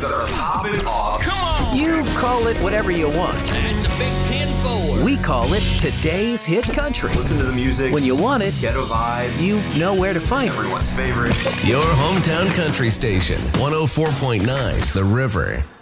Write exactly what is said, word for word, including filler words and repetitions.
that are popping off. Come on! You call it whatever you want. That's a big ten four. We call it today's hit country. Listen to the music. When you want it, Ghetto vibe. you know where to find it. Everyone's favorite. Your hometown country station, one oh four point nine The River.